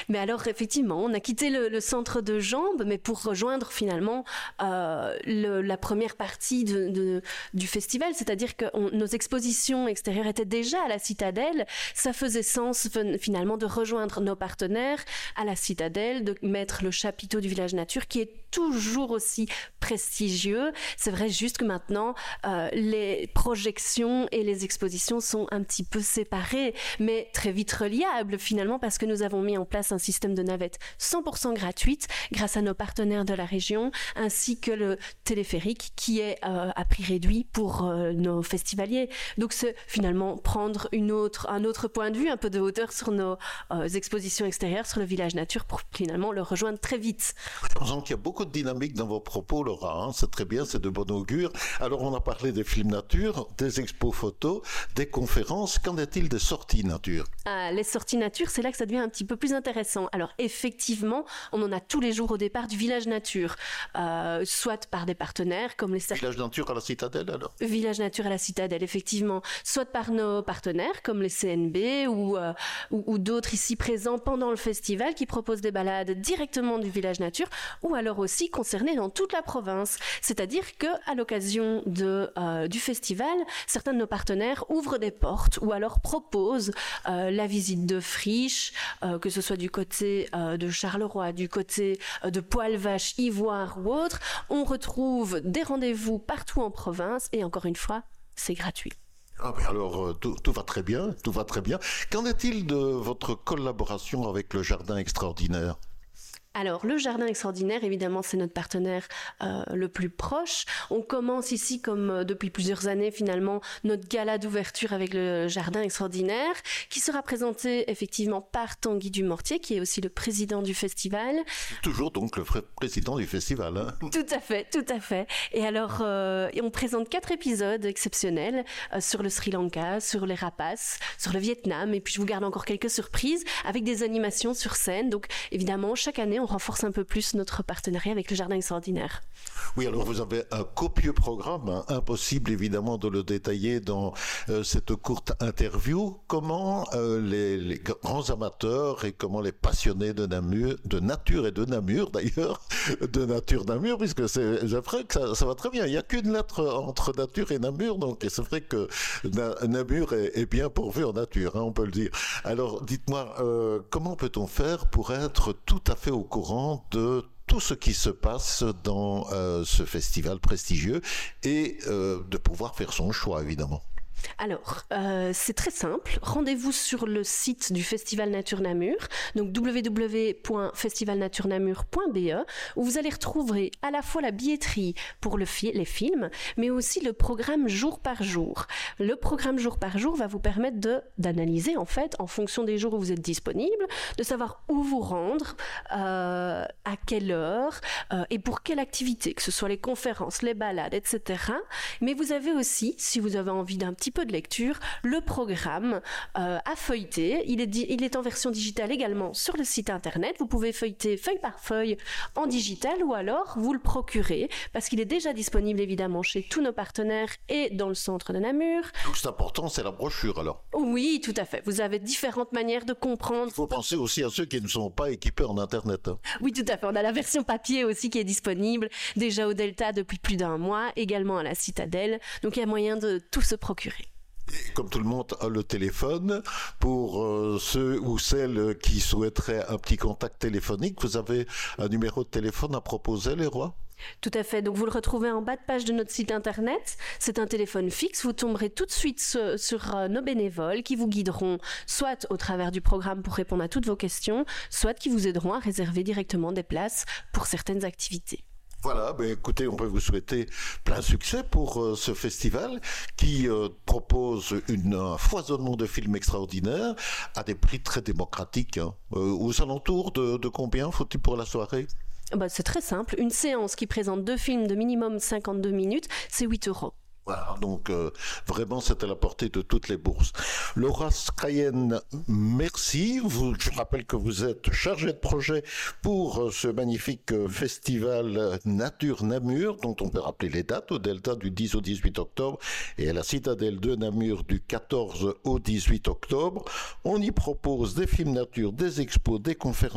Mais alors, effectivement, on a quitté le centre de Jambes, mais pour rejoindre finalement la première partie du festival, c'est-à-dire que nos expositions extérieures étaient déjà à la Citadelle. Ça faisait sens finalement de rejoindre nos partenaires à la Citadelle, de mettre le chapiteau du village nature qui est toujours aussi prestigieux. C'est vrai juste que maintenant, les projections et les expositions sont un petit peu séparées, mais très vite reliables finalement parce que nous avons mis en place un système de navettes 100% gratuite grâce à nos partenaires de la région, ainsi que le téléphérique qui est à prix réduit pour nos festivaliers. Donc c'est finalement prendre un autre point de vue, un peu de hauteur sur nos expositions extérieures, sur le village nature pour finalement le rejoindre très vite. Donc il y a beaucoup de dynamique dans vos propos, Laura, hein, c'est très bien, c'est de bon augure. Alors on a parlé des films nature, des expos photos, des conférences, qu'en est-il des sorties nature? Les sorties nature, c'est là que ça devient un petit peu plus intéressant. Alors effectivement, on en a tous les jours au départ du village nature, soit par des partenaires comme les... Village nature à la Citadelle alors? Village nature à la Citadelle, effectivement. Soit par nos partenaires comme les CNB ou d'autres ici présents pendant le festival qui proposent des balades directement du village nature, ou alors aussi concernés dans toute la province. C'est-à-dire qu'à l'occasion du festival, certains de nos partenaires ouvrent des portes ou alors proposent la visite de friches, que ce soit du côté de Charleroi, du côté de Poil-Vache, Ivoire ou autre. On retrouve des rendez-vous partout en province et encore une fois, c'est gratuit. Ah ben alors tout va très bien, tout va très bien. Qu'en est-il de votre collaboration avec le Jardin Extraordinaire? Alors, le Jardin Extraordinaire, évidemment, c'est notre partenaire le plus proche. On commence ici, comme depuis plusieurs années, finalement, notre gala d'ouverture avec le Jardin Extraordinaire, qui sera présenté effectivement par Tanguy Dumortier, qui est aussi le président du festival. Toujours donc le président du festival. Hein. Tout à fait, tout à fait. Et alors, on présente 4 épisodes exceptionnels sur le Sri Lanka, sur les rapaces, sur le Vietnam, et puis je vous garde encore quelques surprises avec des animations sur scène. Donc, évidemment, chaque année, on renforce un peu plus notre partenariat avec le Jardin Extraordinaire. Oui, alors vous avez un copieux programme, hein, impossible évidemment de le détailler dans cette courte interview. Comment les grands amateurs et comment les passionnés de nature et de Namur d'ailleurs, de nature Namur, puisque c'est vrai que ça va très bien. Il n'y a qu'une lettre entre nature et Namur, donc et c'est vrai que Namur est bien pourvu en nature, hein, on peut le dire. Alors dites-moi, comment peut-on faire pour être tout à fait au courant de tout ce qui se passe dans ce festival prestigieux et de pouvoir faire son choix, évidemment? Alors, c'est très simple. Rendez-vous sur le site du Festival Nature Namur, donc www.festivalnaturenamur.be, où vous allez retrouver à la fois la billetterie pour les films, mais aussi le programme jour par jour. Le programme jour par jour va vous permettre d'analyser, en fait, en fonction des jours où vous êtes disponible, de savoir où vous rendre, à quelle heure, et pour quelle activité, que ce soit les conférences, les balades, etc. Mais vous avez aussi, si vous avez envie d'un petit peu de lecture, le programme à feuilleter. Il est en version digitale également sur le site internet. Vous pouvez feuilleter feuille par feuille en digital ou alors vous le procurez parce qu'il est déjà disponible évidemment chez tous nos partenaires et dans le centre de Namur. Donc c'est important, c'est la brochure alors. Oui, tout à fait. Vous avez différentes manières de comprendre. Il faut penser aussi à ceux qui ne sont pas équipés en internet. Hein. Oui, tout à fait. On a la version papier aussi qui est disponible déjà au Delta depuis plus d'1 mois, également à la Citadelle. Donc il y a moyen de tout se procurer. Et comme tout le monde a le téléphone, pour ceux ou celles qui souhaiteraient un petit contact téléphonique, vous avez un numéro de téléphone à proposer, les rois? Tout à fait. Donc vous le retrouvez en bas de page de notre site internet. C'est un téléphone fixe. Vous tomberez tout de suite sur nos bénévoles qui vous guideront soit au travers du programme pour répondre à toutes vos questions, soit qui vous aideront à réserver directement des places pour certaines activités. Voilà, ben écoutez, on peut vous souhaiter plein succès pour ce festival qui propose un foisonnement de films extraordinaires à des prix très démocratiques. Hein. Aux alentours de combien faut-il pour la soirée? C'est très simple. Une séance qui présente 2 films de minimum 52 minutes, c'est 8 €. Voilà, donc vraiment c'est à la portée de toutes les bourses. Laura Skrayen, merci. Je rappelle que vous êtes chargée de projet pour ce magnifique festival Nature Namur, dont on peut rappeler les dates au Delta du 10 au 18 octobre et à la Citadelle de Namur du 14 au 18 octobre. On y propose des films nature, des expos, des conférences